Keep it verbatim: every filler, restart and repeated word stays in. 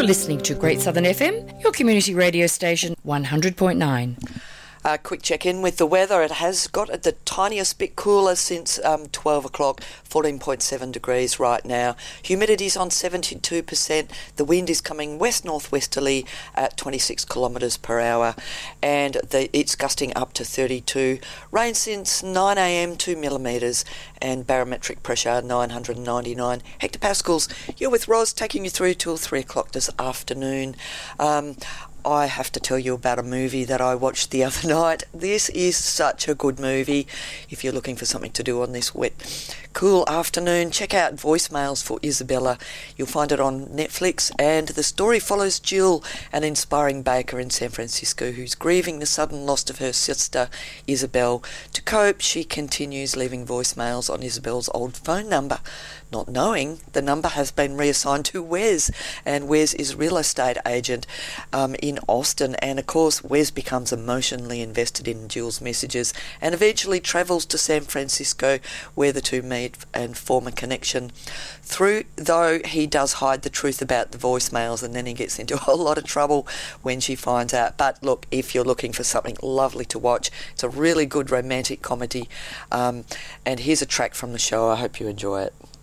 You're listening to Great Southern F M, your community radio station, one hundred point nine. A quick check-in with the weather. It has got the tiniest bit cooler since um, twelve o'clock, fourteen point seven degrees right now. Humidity's on seventy-two percent. The wind is coming west-northwesterly at twenty-six kilometres per hour, and the, it's gusting up to thirty-two. Rain since nine a m, two millimetres, and barometric pressure nine hundred ninety-nine hectopascals. You're with Roz, taking you through till three o'clock this afternoon. Um, I have to tell you about a movie that I watched the other night. This is such a good movie. If you're looking for something to do on this wet, cool afternoon, check out Voicemails for Isabella. You'll find it on Netflix, and the story follows Jill, an inspiring baker in San Francisco who's grieving the sudden loss of her sister, Isabel. To cope, she continues leaving voicemails on Isabel's old phone number, not knowing the number has been reassigned to Wes, and Wes is a real estate agent um, in Austin, and of course Wes becomes emotionally invested in Jill's messages and eventually travels to San Francisco where the two meet and form a connection. Through, though, he does hide the truth about the voicemails, and then he gets into a whole lot of trouble when she finds out. But look, if you're looking for something lovely to watch, it's a really good romantic comedy, um, and here's a track from the show. I hope you enjoy it.